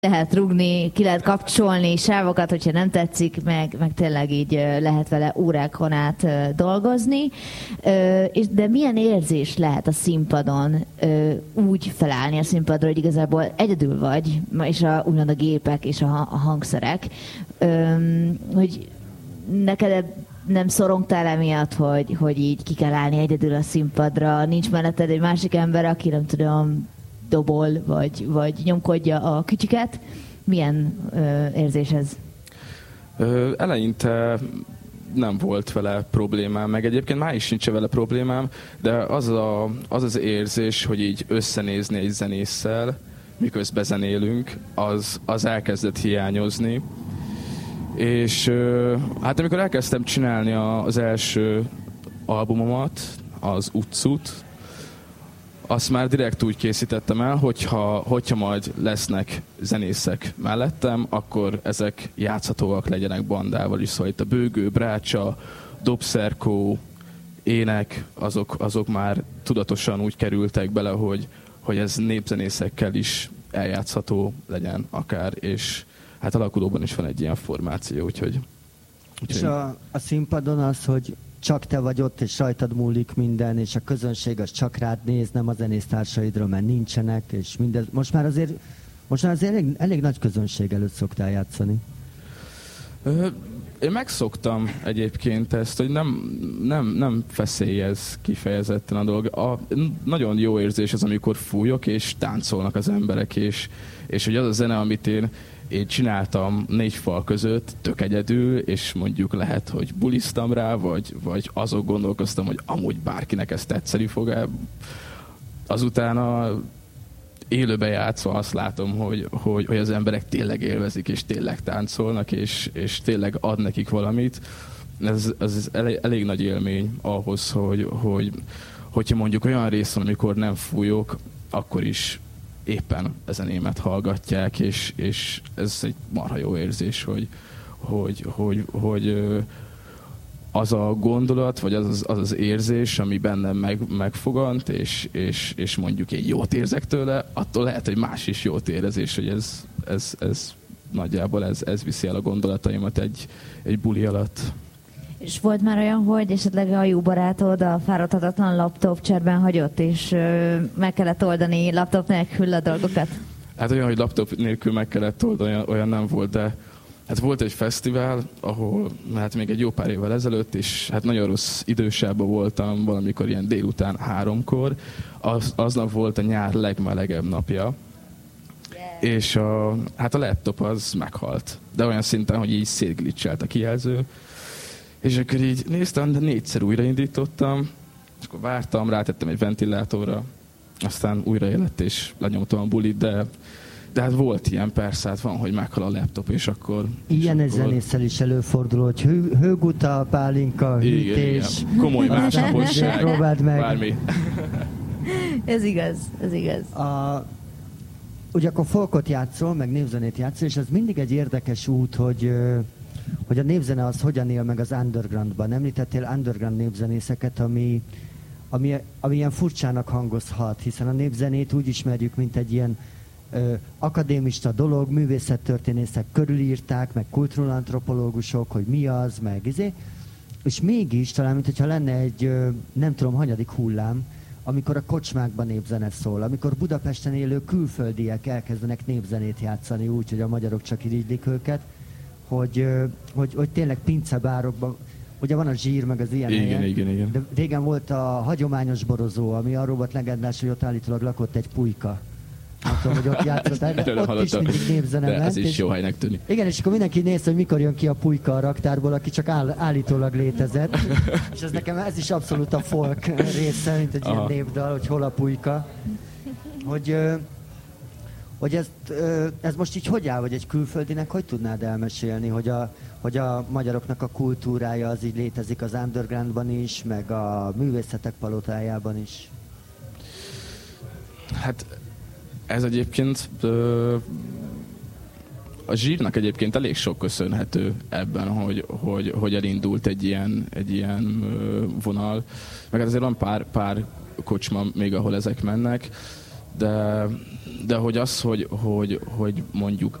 lehet rugni, ki lehet kapcsolni sávokat, hogyha nem tetszik, meg tényleg így lehet vele órákon át dolgozni. De milyen érzés lehet a színpadon úgy felállni a színpadra, hogy igazából egyedül vagy, és úgymond a gépek és a hangszerek, hogy neked nem szorongtál emiatt, hogy így ki kell állni egyedül a színpadra, nincs melletted egy másik ember, aki nem tudom, dobol, vagy nyomkodja a kütyüket. Milyen érzés ez? Eleinte nem volt vele problémám, meg egyébként már is nincs vele problémám, de az érzés, hogy így összenézni egy zenésszel, miközben zenélünk, az elkezdett hiányozni. És hát amikor elkezdtem csinálni az első albumomat, az Utcut, azt már direkt úgy készítettem el, hogyha majd lesznek zenészek mellettem, akkor ezek játszhatóak legyenek bandával is. Szóval itt a bőgő, brácsa, dobszerkó, ének, azok már tudatosan úgy kerültek bele, hogy ez népzenészekkel is eljátszható legyen akár, és hát alakulóban is van egy ilyen formáció, úgyhogy... És a színpadon az, hogy csak te vagy ott, és rajtad múlik minden, és a közönség az csak rád néz, nem a zenésztársaidra, mert nincsenek, és mindez. Most már azért elég nagy közönség előtt szoktál játszani. Én megszoktam egyébként ezt, hogy nem feszélyez kifejezetten a dolog. Nagyon jó érzés az, amikor fújok, és táncolnak az emberek, és hogy az a zene, amit én csináltam 4 fal között, tök egyedül, és mondjuk lehet, hogy buliztam rá, vagy azok gondolkoztam, hogy amúgy bárkinek ez tetszeni fog. Azután élőben játszva azt látom, hogy az emberek tényleg élvezik, és tényleg táncolnak, és tényleg ad nekik valamit. Ez elég nagy élmény ahhoz, hogyha mondjuk olyan rész van, amikor nem fújok, akkor is éppen a zenémet hallgatják, és ez egy marha jó érzés, hogy az a gondolat, vagy az érzés, ami bennem megfogant, és mondjuk én jót érzek tőle, attól lehet, hogy más is jót érezés, hogy ez nagyjából ez viszi el a gondolataimat egy buli alatt. És volt már olyan, hogy esetleg a jó barátod a fáradhatatlan laptop cserben hagyott, és meg kellett oldani laptop nélkül a dolgokat? Hát olyan, hogy laptop nélkül meg kellett oldani, olyan nem volt, de hát volt egy fesztivál, ahol hát még egy jó pár évvel ezelőtt, és hát nagyon rossz idősában voltam, valamikor ilyen délután 3-kor. Aznap volt a nyár legmelegebb napja, yeah. És hát a laptop az meghalt. De olyan szinten, hogy így szétglitchelt a kijelző. És akkor így néztem, de 4-szer újraindítottam, és akkor vártam, rátettem egy ventilátorra, aztán újra élet, és lenyomtam a bulit, de hát volt ilyen, persze, hát van, hogy meghal a laptop, és akkor... Ilyen egy zenésszel is előfordul, hogy hőguta, pálinka, hűtés... Igen. Komoly másnaposság, próbáld meg. Bármi. Ez igaz. Ugye akkor folkot játszol, meg népzenét játszol, és ez mindig egy érdekes út, hogy a népzene az hogyan él meg az undergroundban. Említettél underground népzenészeket, ami ilyen furcsának hangozhat, hiszen a népzenét úgy ismerjük, mint egy ilyen akadémista dolog, művészettörténészek körülírták, meg kultúrantropológusok, hogy mi az, meg és mégis talán, mintha lenne egy nem tudom, hanyadik hullám, amikor a kocsmákban népzene szól, amikor Budapesten élő külföldiek elkezdenek népzenét játszani úgy, hogy a magyarok csak irigylik őket, hogy tényleg pincebárokban, ugye van a Zsír, meg az ilyen helyen. Igen. De régen volt a hagyományos borozó, ami arról volt legendás, hogy ott állítólag lakott egy pulyka. Nem tudom, hogy ott játszott, ott is mindig népzene ment. Ez is jó helynek tűnik. Igen, és akkor mindenki nézte, hogy mikor jön ki a pulyka a raktárból, aki csak állítólag létezett. És ez is abszolút a folk része, mint egy ilyen népdal, hogy hol a pulyka. Hogy ez most így hogy áll, vagy egy külföldinek hogy tudnád elmesélni, hogy a magyaroknak a kultúrája az így létezik az undergroundban is, meg a művészetek palotájában is? Hát ez egyébként a Zsírnak egyébként elég sok köszönhető ebben, hogy elindult egy ilyen vonal. Meg azért van pár kocsma még, ahol ezek mennek. de hogy az, hogy mondjuk